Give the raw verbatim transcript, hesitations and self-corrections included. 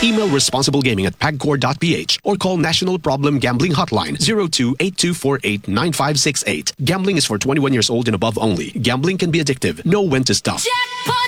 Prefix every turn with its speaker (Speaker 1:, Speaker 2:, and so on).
Speaker 1: Email responsiblegaming at pagcor dot p h or call National Problem Gambling Hotline zero two eight two four eight nine five six eight. Gambling is for twenty-one years old and above only. Gambling can be addictive. Know when to stop.
Speaker 2: Jackpot!